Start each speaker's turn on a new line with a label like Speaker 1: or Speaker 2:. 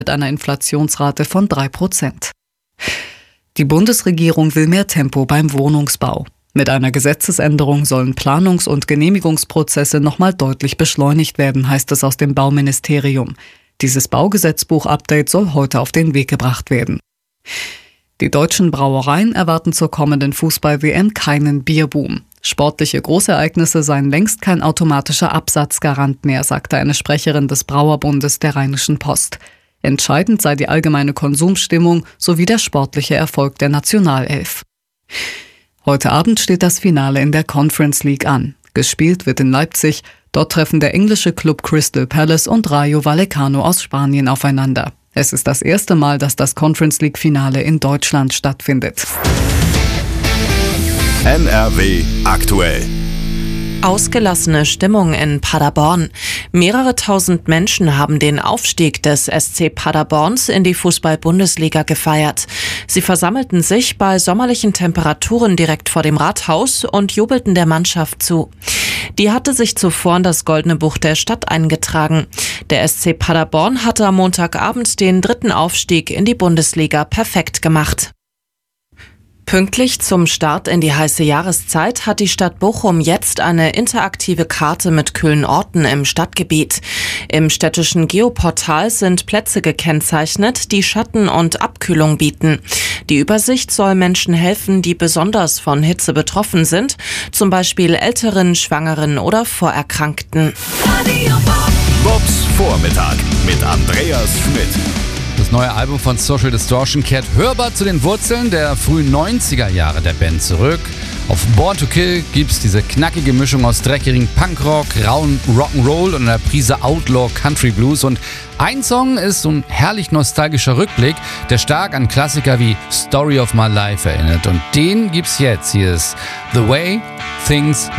Speaker 1: mit einer Inflationsrate von 3%. Die Bundesregierung will mehr Tempo beim Wohnungsbau. Mit einer Gesetzesänderung sollen Planungs- und Genehmigungsprozesse nochmal deutlich beschleunigt werden, heißt es aus dem Bauministerium. Dieses Baugesetzbuch-Update soll heute auf den Weg gebracht werden. Die deutschen Brauereien erwarten zur kommenden Fußball-WM keinen Bierboom. Sportliche Großereignisse seien längst kein automatischer Absatzgarant mehr, sagte eine Sprecherin des Brauerbundes der Rheinischen Post. Entscheidend sei die allgemeine Konsumstimmung sowie der sportliche Erfolg der Nationalelf. Heute Abend steht das Finale in der Conference League an. Gespielt wird in Leipzig. Dort treffen der englische Club Crystal Palace und Rayo Vallecano aus Spanien aufeinander. Es ist das erste Mal, dass das Conference League-Finale in Deutschland stattfindet.
Speaker 2: NRW aktuell.
Speaker 3: Ausgelassene Stimmung in Paderborn. Mehrere tausend Menschen haben den Aufstieg des SC Paderborns in die Fußball-Bundesliga gefeiert. Sie versammelten sich bei sommerlichen Temperaturen direkt vor dem Rathaus und jubelten der Mannschaft zu. Die hatte sich zuvor in das Goldene Buch der Stadt eingetragen. Der SC Paderborn hatte am Montagabend den 3. Aufstieg in die Bundesliga perfekt gemacht. Pünktlich zum Start in die heiße Jahreszeit hat die Stadt Bochum jetzt eine interaktive Karte mit kühlen Orten im Stadtgebiet. Im städtischen Geoportal sind Plätze gekennzeichnet, die Schatten und Abkühlung bieten. Die Übersicht soll Menschen helfen, die besonders von Hitze betroffen sind, zum Beispiel Älteren, Schwangeren oder Vorerkrankten.
Speaker 2: Bobs Vormittag mit Andreas Schmidt.
Speaker 4: Das neue Album von Social Distortion kehrt hörbar zu den Wurzeln der frühen 90er Jahre der Band zurück. Auf Born to Kill gibt's diese knackige Mischung aus dreckigem Punkrock, rauen Rock'n'Roll und einer Prise Outlaw Country Blues. Und ein Song ist so ein herrlich nostalgischer Rückblick, der stark an Klassiker wie Story of My Life erinnert. Und den gibt's jetzt. Hier ist The Way Things